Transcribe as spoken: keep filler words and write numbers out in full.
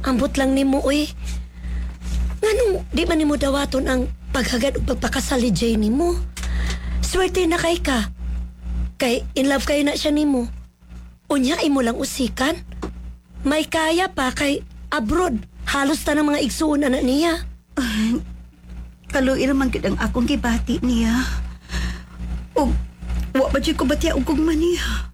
Ambot lang nimo uy. Nganong di man nimo dawaton ang paghagad o pagpakasal ni Jay nimo? Swerte na kay ka. Kay in love kayo na siya nimo. Unya imo lang usikan. May kaya pa kay abroad. Halos ta ng mga igsuon na niya. Ay, kaluoy naman gid ang akong gibati niya. O, wa ba dyan ko batya ugong man niya?